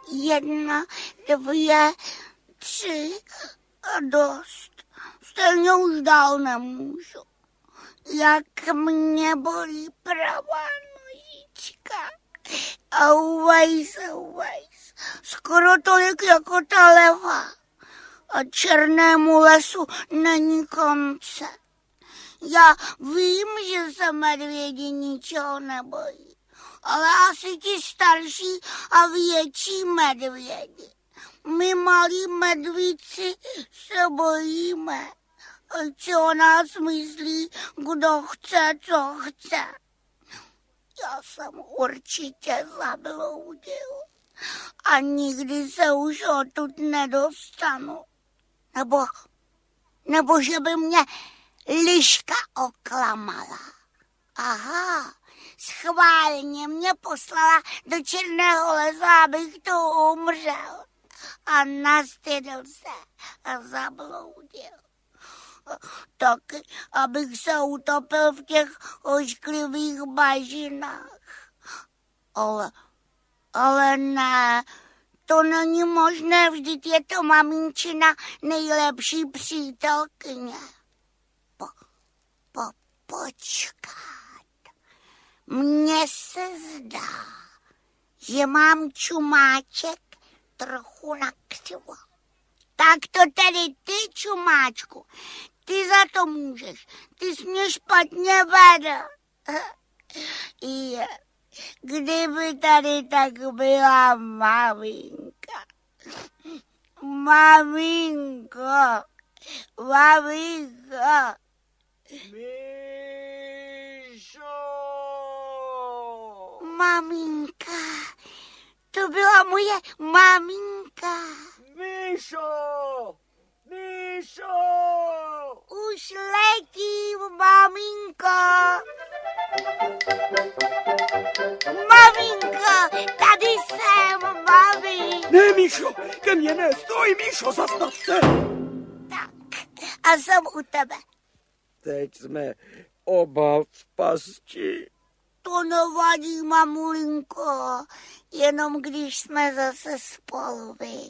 1, 2, 3 a dost. Stejně už dál nemůžu. Jak mě bolí pravá nožička. Auvajs. Skoro tolik jako ta levá. A černému lesu není konce. Já vím, že se medvědi ničeho nebojí, ale asi ti starší a větší medvědi. My malí medvíci se bojíme. Ať si o nás myslí, kdo chce, co chce. Já jsem určitě zabloudil a nikdy se už odtud nedostanu. Nebo že by mě liška oklamala. Aha, schválně mě poslala do černého lesa, abych tu umřel. A nastydl se a zabloudil. Taky, abych se utopil v těch ošklivých bažinách. Ale ne, to není možné, vždyť je to maminčina nejlepší přítelkyně. Počkat. Mně se zdá, že mám čumáček trochu nakřivo. Tak to tedy ty, čumáčku, ty za to můžeš. Ty jsi mě špatně vedl. Kdyby tady tak byla maminka. Maminko. Míšo! Maminka. To byla moje maminka. Míšo! Už letím, maminko. Maminko, tady jsem, mami. Ne, Míšo, ke mně ne, stoj, Míšo, zastav se. Tak, a jsem u tebe. Teď jsme oba v pasti. To nevadí, mamulinko, jenom když jsme zase spolu, viď?